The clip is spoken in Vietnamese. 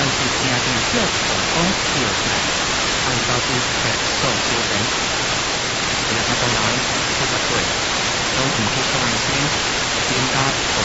但是听见叫成功叫来，按照对吃做修正，其他当然不对，都唔去上天，點解？